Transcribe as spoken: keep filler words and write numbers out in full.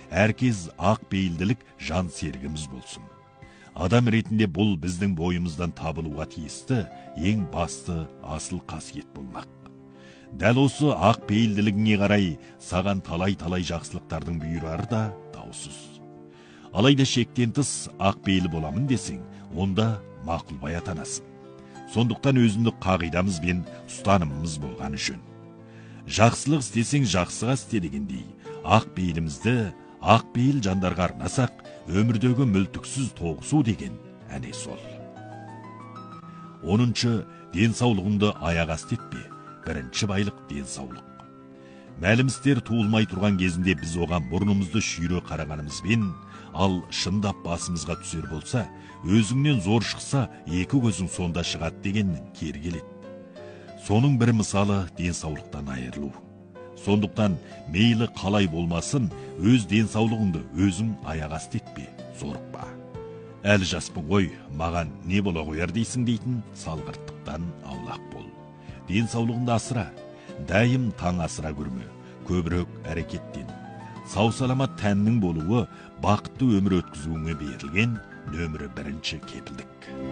әркез ақ бейілділік жан серігіміз болсын. Адам ретінде бұл біздің бойымыздан табылуға тиісті ең басты асыл қасиет болмақ. Дәл осы ақ пейілділігіне қарай саған талай-талай жақсылықтардың бұйырары да даусыз. Алайда шектен тыс ақ пейіл боламын десең, онда мақұлбай атанасың. Сондықтан өзіндік қағидамыз бен ұстанымымыз болғаны жөн. Жақсылық істесең жақсыға істе дегендей, ақ пейілімізді ақ пейіл жандарға арнасақ, өмірдегі мүлтіксіз тоғысу деген әне сол. Оныншы, денсаулығыңды аяқ асты етпе. Бірінші байлық денсаулық. Мәлімістер туылмай тұрған кезінде біз оған бұрнымызды шүйре қарағанымызбен, ал шындап басымызға түсер болса, өзіңнен зор шықса, екі көзің сонда шығады дегеннің кері келеді. Соның бір мысалы денсаулықтан айырылу. Сондықтан мейлі қалай болмасын, өз денсаулығыңды өзің аяқ асты етпе, зорықпа. Әлі жаспын ғой, маған не бола қояр дейсің дейтін салғырттықтан аулақ бол. Денсаулығыңды асыра, дайым таң асыра көрме, көбірек әрекеттен. Сау саламат тәннің болуы бақытты өмір өткізуіңе берілген нөмірі бірінші кепілдік.